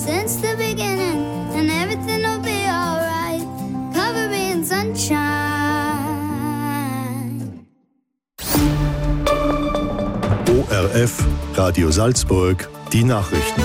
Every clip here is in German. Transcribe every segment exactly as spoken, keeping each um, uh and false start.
since the beginning, and everything will be alright. Cover me in sunshine. O R F, Radio Salzburg, die Nachrichten.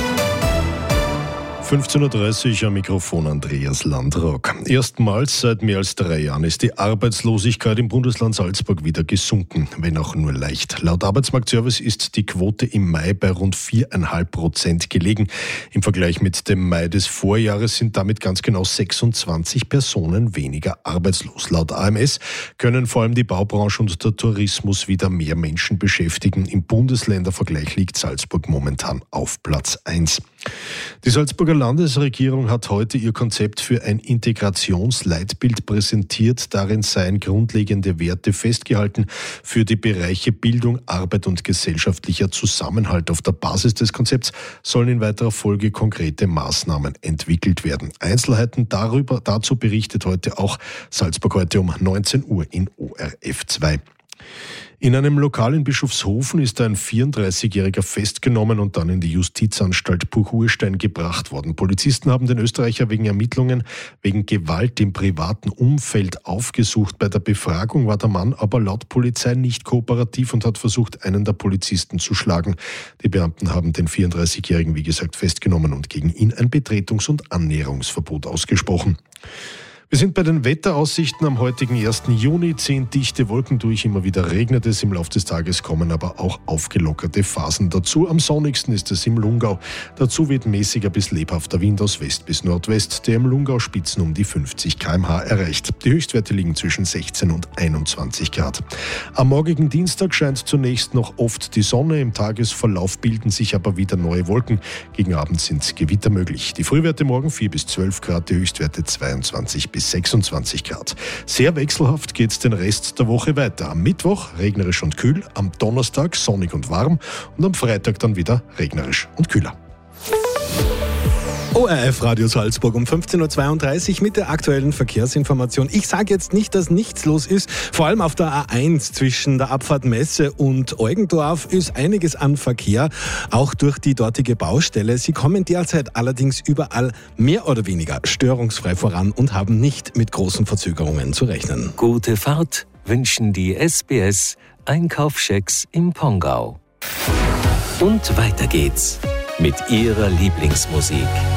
fünfzehn Uhr dreißig am Mikrofon Andreas Landrock. Erstmals seit mehr als drei Jahren ist die Arbeitslosigkeit im Bundesland Salzburg wieder gesunken, wenn auch nur leicht. Laut Arbeitsmarktservice ist die Quote im Mai bei rund vier Komma fünf Prozent gelegen. Im Vergleich mit dem Mai des Vorjahres sind damit ganz genau sechsundzwanzig Personen weniger arbeitslos. Laut A M S können vor allem die Baubranche und der Tourismus wieder mehr Menschen beschäftigen. Im Bundesländervergleich liegt Salzburg momentan auf Platz eins. Die Salzburger Landesregierung hat heute ihr Konzept für ein Integrationsleitbild präsentiert. Darin seien grundlegende Werte festgehalten für die Bereiche Bildung, Arbeit und gesellschaftlicher Zusammenhalt. Auf der Basis des Konzepts sollen in weiterer Folge konkrete Maßnahmen entwickelt werden. Einzelheiten darüber, dazu berichtet heute auch Salzburg heute um neunzehn Uhr in O R F zwei. In einem Lokal in Bischofshofen ist ein vierunddreißigjähriger festgenommen und dann in die Justizanstalt Buchurstein gebracht worden. Polizisten haben den Österreicher wegen Ermittlungen wegen Gewalt im privaten Umfeld aufgesucht. Bei der Befragung war der Mann aber laut Polizei nicht kooperativ und hat versucht, einen der Polizisten zu schlagen. Die Beamten haben den vierunddreißigjährigen, wie gesagt, festgenommen und gegen ihn ein Betretungs- und Annäherungsverbot ausgesprochen. Wir sind bei den Wetteraussichten am heutigen ersten Juni. Ziehen dichte Wolken durch, immer wieder regnet es. Im Laufe des Tages kommen aber auch aufgelockerte Phasen dazu. Am sonnigsten ist es im Lungau. Dazu wird mäßiger bis lebhafter Wind aus West bis Nordwest, der im Lungau Spitzen um die fünfzig Kilometer pro Stunde erreicht. Die Höchstwerte liegen zwischen sechzehn und einundzwanzig Grad. Am morgigen Dienstag scheint zunächst noch oft die Sonne. Im Tagesverlauf bilden sich aber wieder neue Wolken. Gegen Abend sind Gewitter möglich. Die Frühwerte morgen vier bis zwölf Grad, die Höchstwerte zweiundzwanzig bis sechsundzwanzig Grad. Sehr wechselhaft geht es den Rest der Woche weiter. Am Mittwoch regnerisch und kühl, am Donnerstag sonnig und warm und am Freitag dann wieder regnerisch und kühler. O R F Radio Salzburg um fünfzehn Uhr zweiunddreißig mit der aktuellen Verkehrsinformation. Ich sage jetzt nicht, dass nichts los ist. Vor allem auf der A eins zwischen der Abfahrt Messe und Eugendorf ist einiges an Verkehr, auch durch die dortige Baustelle. Sie kommen derzeit allerdings überall mehr oder weniger störungsfrei voran und haben nicht mit großen Verzögerungen zu rechnen. Gute Fahrt wünschen die S B S Einkaufschecks im Pongau. Und weiter geht's mit ihrer Lieblingsmusik.